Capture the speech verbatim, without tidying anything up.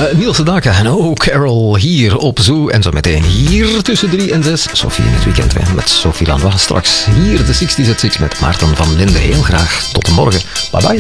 Uh, Niels de Daken en oh Carol hier op Zoo. En zo meteen hier tussen drie en zes. Sophie in het weekend weer met Sophie Lanois. Straks hier de zestig's at zes met Maarten van Linde. Heel graag tot morgen. Bye bye.